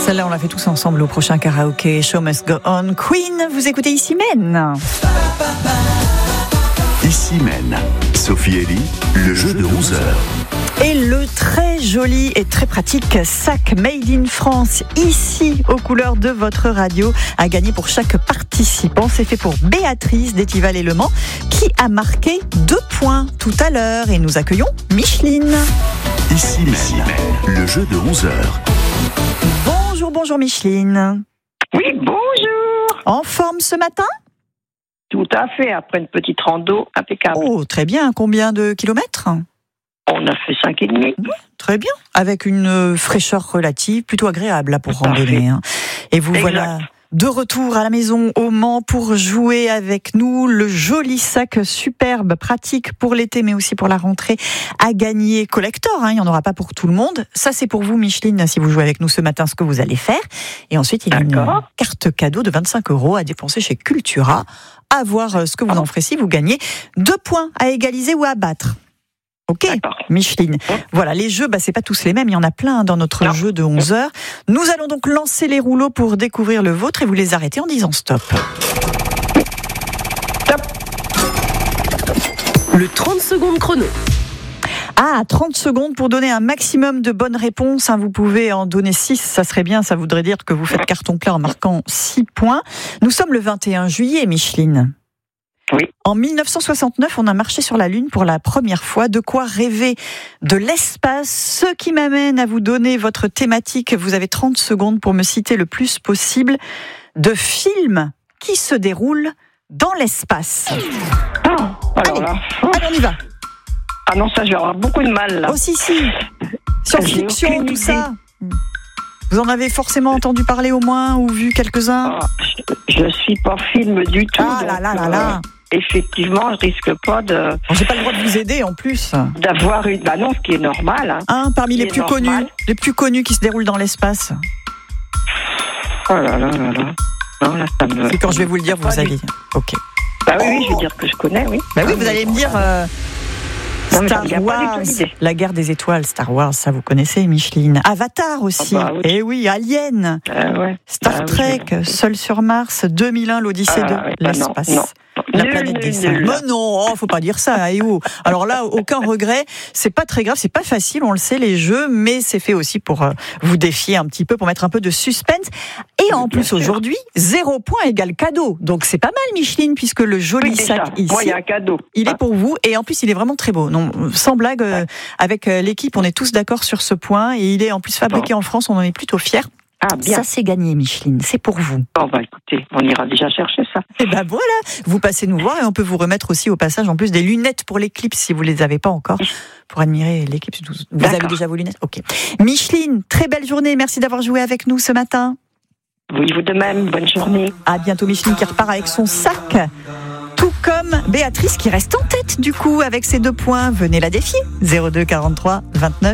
Celle-là, on l'a fait tous ensemble au prochain karaoké. Show must go on. Queen, vous écoutez Ici Mène. Ici Mène. Sophie Elie, le jeu de 11h. Et le très joli et très pratique sac Made in France, ici aux couleurs de votre radio, à gagner pour chaque participant. C'est fait pour Béatrice d'Étival et Le Mans, qui a marqué 2 points tout à l'heure. Et nous accueillons Micheline. Ici Mène, le jeu de 11h. Bonjour Micheline. Oui, bonjour. En forme ce matin ? Tout à fait, après une petite rando impeccable. Oh, très bien. Combien de kilomètres ? On a fait 5,5. Très bien. Avec une fraîcheur relative, plutôt agréable là, pour randonner. Hein. Et vous voilà de retour à la maison au Mans pour jouer avec nous. Le joli sac superbe, pratique pour l'été, mais aussi pour la rentrée, à gagner collector. Hein. Il n'y en aura pas pour tout le monde. Ça, c'est pour vous, Micheline, si vous jouez avec nous ce matin, ce que vous allez faire. Et ensuite, il y a une carte cadeau de 25 € à dépenser chez Cultura. À voir ce que vous en ferez si vous gagnez 2 points à égaliser ou à battre. Ok, Micheline. Voilà, les jeux, c'est pas tous les mêmes. Il y en a plein dans notre jeu de 11h. Nous allons donc lancer les rouleaux pour découvrir le vôtre et vous les arrêter en disant stop. Stop. Le 30 secondes chrono. 30 secondes pour donner un maximum de bonnes réponses. Vous pouvez en donner 6, ça serait bien. Ça voudrait dire que vous faites carton plein en marquant 6 points. Nous sommes le 21 juillet, Micheline. Oui. En 1969, on a marché sur la Lune pour la première fois. De quoi rêver de l'espace. Ce qui m'amène à vous donner votre thématique. Vous avez 30 secondes pour me citer le plus possible de films qui se déroulent dans l'espace. Allez, on y va. Ah non, ça, je vais avoir beaucoup de mal, là. Oh, si. Science-fiction, tout ça. Vous en avez forcément entendu parler au moins, ou vu quelques-uns ? Je suis pas film du tout. Là. Effectivement, je risque pas de... J'ai pas le droit de vous aider, en plus. D'avoir une... non, ce qui est normal. Hein. Parmi les plus connus qui se déroulent dans l'espace. Oh là. Non, là, ça me... C'est quand je vais vous le dire, vous savez. Ok. Oui, je veux dire que je connais, oui. Vous allez me dire... Star Wars, la guerre des étoiles, Star Wars, ça vous connaissez, Micheline. Avatar aussi, oui. Et oui, Alien, Star Trek, Seul sur Mars, 2001, l'Odyssée de l'espace. Non. La planète des singes. Mais non, faut pas dire ça. Alors là, aucun regret. C'est pas très grave, c'est pas facile, on le sait, les jeux, mais c'est fait aussi pour vous défier un petit peu, pour mettre un peu de suspense. Et en plus, aujourd'hui, 0 point égale cadeau. Donc c'est pas mal, Micheline, puisque le joli sac ici, il y a un cadeau. Il est pour vous, et en plus, il est vraiment très beau. Non, sans blague, avec l'équipe, on est tous d'accord sur ce point, et il est en plus fabriqué en France, on en est plutôt fiers. Bien. Ça, c'est gagné, Micheline. C'est pour vous. Écoutez, on ira déjà chercher ça. Et voilà. Vous passez nous voir et on peut vous remettre aussi au passage, en plus, des lunettes pour l'éclipse, si vous les avez pas encore, pour admirer l'éclipse. Vous avez déjà vos lunettes ? Ok. Micheline, très belle journée. Merci d'avoir joué avec nous ce matin. Oui, vous de même. Bonne journée. À bientôt, Micheline, qui repart avec son sac. Tout comme Béatrice, qui reste en tête, du coup, avec ses 2 points. Venez la défier. 02 43 29